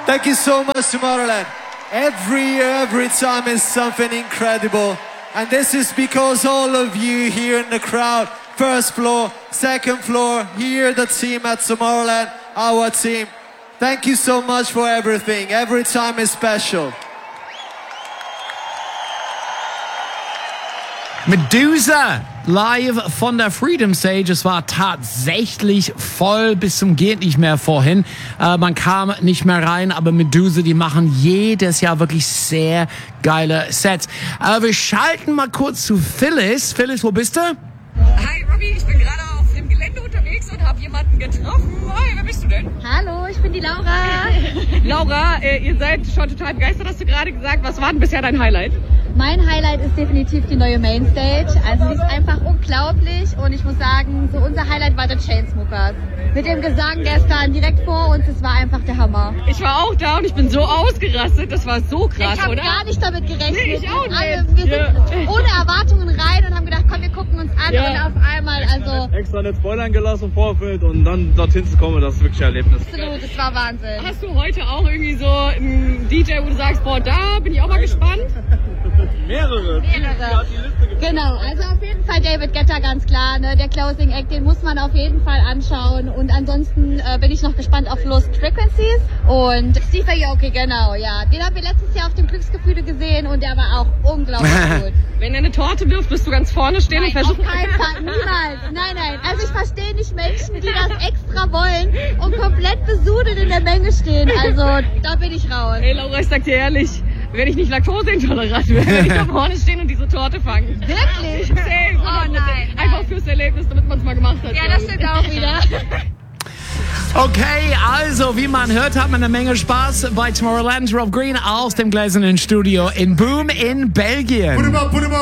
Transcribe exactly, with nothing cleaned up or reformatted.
Thank you so much, Tomorrowland. Every year, every time is something incredible. And this is because all of you here in the crowd, first floor, second floor, here the team at Tomorrowland, our team. Thank you so much for everything. Every time is special. Medusa live von der Freedom Stage. Es war tatsächlich voll bis zum geht nicht mehr vorhin. Äh, man kam nicht mehr rein, aber Medusa, die machen jedes Jahr wirklich sehr geile Sets. Äh, wir schalten mal kurz zu Phyllis. Phyllis, wo bist du? Hi Robbie, ich bin gerade auf dem Gelände unterwegs und habe jemanden getroffen. Hi, wer bist du denn? Hallo, ich bin die Laura. Laura, äh, ihr seid schon total begeistert, hast du gerade gesagt. Was war denn bisher dein Highlight? Mein Highlight ist definitiv die neue Mainstage. Also die ist einfach unglaublich und ich muss sagen, so unser Highlight war der Chainsmokers. Mit dem Gesang gestern direkt vor uns, es war einfach der Hammer. Ich war auch da und ich bin so ausgerastet, das war so krass, ich hab oder? Ich habe gar nicht damit gerechnet. Nee, ich auch nicht. Alle, wir ja. sind ohne Erwartungen rein und haben gedacht, komm, wir gucken uns an ja. und auf einmal, also... Extra nicht spoilern gelassen im Vorfeld und dann dorthin zu kommen, das ist wirklich ein Erlebnis. Absolut, das war Wahnsinn. Hast du heute auch irgendwie so einen D J, wo du sagst, boah, da bin ich auch mal gespannt? Mehrere. Mehrere. Genau, also auf jeden Fall David Guetta, ganz klar. Ne? Der Closing Act, den muss man auf jeden Fall anschauen. Und ansonsten äh, bin ich noch gespannt auf Lost Frequencies und Steve Aoki, genau, ja. Den haben wir letztes Jahr auf dem Glücksgefühle gesehen und der war auch unglaublich gut. Wenn er eine Torte wirft, bist du ganz vorne stehen Nein, und versuchst... auf keinen Fall, niemals. Nein, nein. Also ich verstehe nicht Menschen, die das extra wollen und komplett besudelt in der Menge stehen. Also da bin ich raus. Hey Laura, ich sag dir ehrlich, wenn ich nicht laktoseintolerant wäre, würde ich da vorne stehen und diese Torte fangen. Wirklich? Safe. Oh nein. Einfach fürs Erlebnis, damit man es mal gemacht hat. Ja, das stimmt auch wieder. Okay, also wie man hört, hat man eine Menge Spaß bei Tomorrowland. Rob Green aus dem gläsernen Studio in Boom in Belgien.